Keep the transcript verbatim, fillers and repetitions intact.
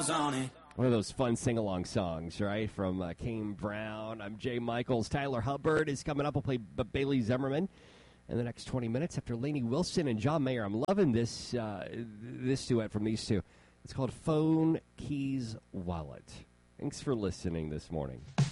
miles on it. One of those fun sing-along songs, right, from uh, Kane Brown. I'm Jay Michaels. Tyler Hubbard is coming up. We'll play B- Bailey Zimmerman in the next twenty minutes after Lainey Wilson and John Mayer. I'm loving this uh, this duet from these two. It's called Phone, Keys, Wallet. Thanks for listening this morning.